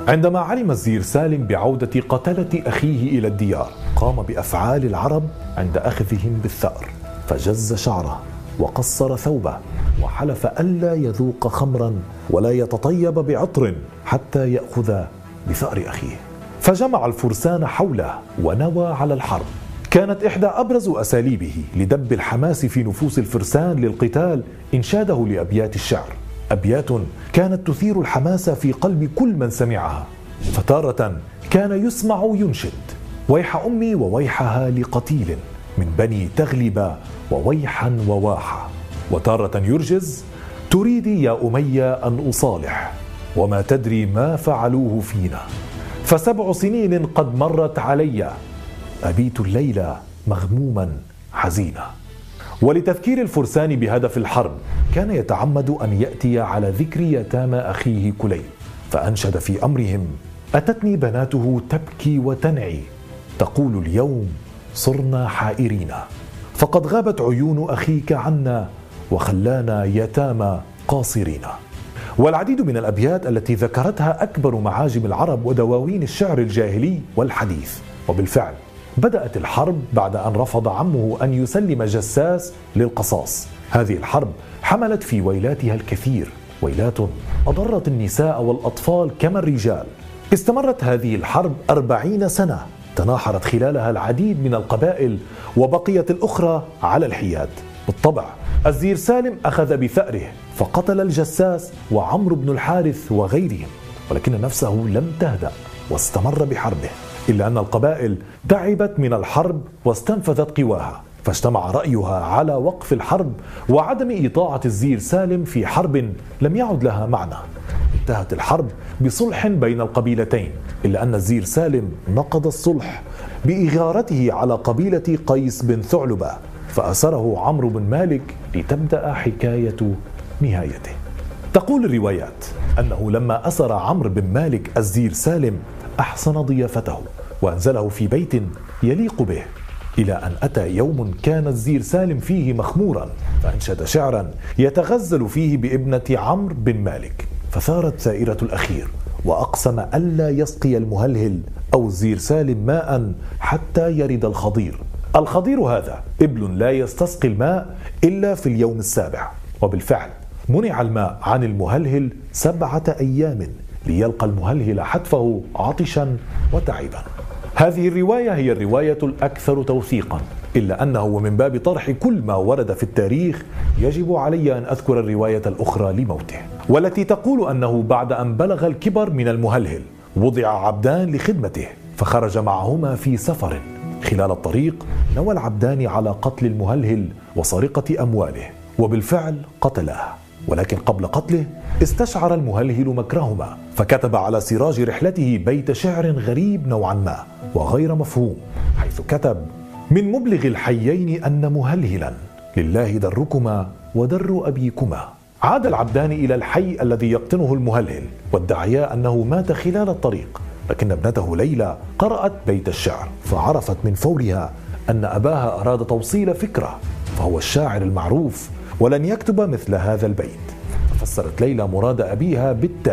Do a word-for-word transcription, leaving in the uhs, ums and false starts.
عندما علم الزير سالم بعودة قتلة أخيه إلى الديار قام بأفعال العرب عند أخذهم بالثأر، فجز شعره وقصر ثوبه وحلف ألا يذوق خمرا ولا يتطيب بعطر حتى يأخذ بثأر أخيه، فجمع الفرسان حوله ونوى على الحرب. كانت إحدى أبرز أساليبه لدب الحماس في نفوس الفرسان للقتال إنشاده لأبيات الشعر، أبيات كانت تثير الحماس في قلب كل من سمعها. فتارة كان يسمع ينشد: ويح أمي وويحها لقتيل من بني تغلب وويحا وواحا، وتارة يرجز: تريدي يا أمي أن أصالح وما تدري ما فعلوه فينا، فسبع سنين قد مرت علي أبيت الليلة مغموما حزينا. ولتذكير الفرسان بهدف الحرب كان يتعمد أن يأتي على ذكر يتامى أخيه كليب، فأنشد في أمرهم: أتتني بناته تبكي وتنعي تقول اليوم صرنا حائرين، فقد غابت عيون أخيك عنا وخلانا يتامى قاصرين. والعديد من الأبيات التي ذكرتها أكبر معاجم العرب ودواوين الشعر الجاهلي والحديث. وبالفعل بدأت الحرب بعد أن رفض عمه أن يسلم جساس للقصاص. هذه الحرب حملت في ويلاتها الكثير، ويلات أضرت النساء والأطفال كما الرجال. استمرت هذه الحرب أربعين سنة، تناحرت خلالها العديد من القبائل وبقيت الأخرى على الحياد. بالطبع الزير سالم أخذ بثأره فقتل الجساس وعمرو بن الحارث وغيرهم، ولكن نفسه لم تهدأ واستمر بحربه، إلا أن القبائل تعبت من الحرب واستنفذت قواها، فاجتمع رأيها على وقف الحرب وعدم إطاعة الزير سالم في حرب لم يعد لها معنى. انتهت الحرب بصلح بين القبيلتين، إلا أن الزير سالم نقض الصلح بإغارته على قبيلة قيس بن ثعلبة، فأسره عمرو بن مالك لتبدأ حكاية نهايته. تقول الروايات أنه لما أسر عمرو بن مالك الزير سالم أحسن ضيافته وأنزله في بيت يليق به، إلى أن أتى يوم كان الزير سالم فيه مخمورا، فأنشد شعرا يتغزل فيه بابنة عمرو بن مالك، فثارت ثائرة الأخير وأقسم ألا يسقي المهلهل أو الزير سالم ماء حتى يرد الخضير. الخضير هذا إبل لا يستسقي الماء إلا في اليوم السابع. وبالفعل منع الماء عن المهلهل سبعة أيام ليلقى المهلهل حتفه عطشا وتعبا. هذه الرواية هي الرواية الأكثر توثيقا، إلا أنه ومن باب طرح كل ما ورد في التاريخ يجب علي أن أذكر الرواية الأخرى لموته، والتي تقول أنه بعد أن بلغ الكبر من المهلهل وضع عبدان لخدمته، فخرج معهما في سفر. خلال الطريق نوى العبدان على قتل المهلهل وسرقة أمواله، وبالفعل قتلاه، ولكن قبل قتله استشعر المهلهل مكرهما، فكتب على سراج رحلته بيت شعر غريب نوعا ما وغير مفهوم، حيث كتب: من مبلغ الحيين أن مهلهلا لله دركما ودر أبيكما. عاد العبدان إلى الحي الذي يقطنه المهلهل وادعيا أنه مات خلال الطريق، لكن ابنته ليلى قرأت بيت الشعر فعرفت من فورها أن أباها أراد توصيل فكرة، فهو الشاعر المعروف ولن يكتب مثل هذا البيت. فسرت ليلى مراد أبيها بالتالي: